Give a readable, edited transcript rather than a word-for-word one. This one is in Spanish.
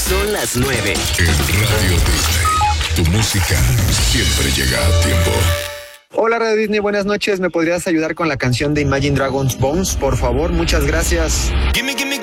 Son las 9. En Radio Disney, tu música siempre llega a tiempo. Hola Radio Disney, buenas noches. ¿Me podrías ayudar con la canción de Imagine Dragons Bones? Por favor, muchas gracias. Gimme, gimme,